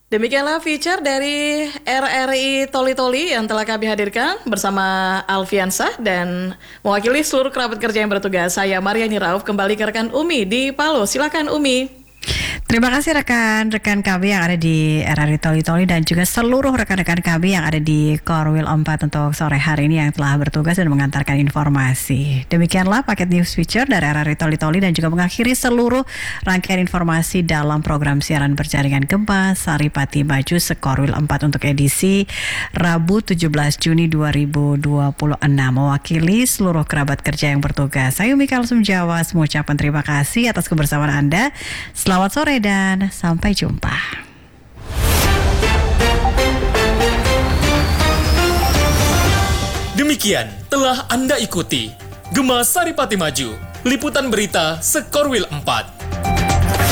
Demikianlah feature dari RRI Toli-Toli yang telah kami hadirkan bersama Alfiansah dan mewakili seluruh kerabat kerja yang bertugas. Saya Mariani Rauf, kembali ke rekan Umi di Palu. Silakan Umi. Terima kasih rekan-rekan kami yang ada di RRI Toli-Toli dan juga seluruh rekan-rekan kami yang ada di Korwil 4 untuk sore hari ini yang telah bertugas dan mengantarkan informasi. Demikianlah paket news feature dari RRI Toli-Toli dan juga mengakhiri seluruh rangkaian informasi dalam program siaran berjaringan Gempa Saripati Maju Sekorwil 4 untuk edisi Rabu 17 Juni 2026. Mewakili seluruh kerabat kerja yang bertugas, saya Umi Kalsum Jawa mengucapkan terima kasih atas kebersamaan Anda. Selamat sore dan sampai jumpa. Demikian telah Anda ikuti Gema Saripati Maju, liputan berita Sekorwil 4.